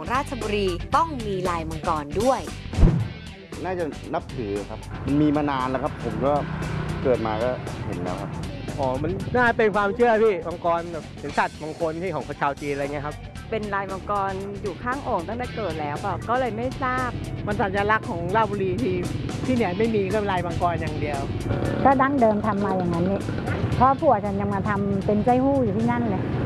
ราชบุรีต้องมีลายมังกรด้วยน่าจะนับถือครับมันมีมานานแล้วครับผมก็เกิดมาก็เห็นแล้วครับมันน่าเป็นความเชื่อพี่มังกรแบบเป็นสัตว์มงคลที่ของชาวจีนอะไรเงี้ยครับเป็นลายมังกรอยู่ข้างโอ่งตั้งแต่เกิดแล้วก็เลยไม่ทราบมันสัญลักษณ์ของราชบุรีที่เนี่ยไม่มีก็ลายมังกรอย่างเดียวก็ดั้งเดิมทำมาอย่างนั้นนี่เพราะผัวฉันยังมาทำเป็นไส้หู้อยู่ที่นั่นเลย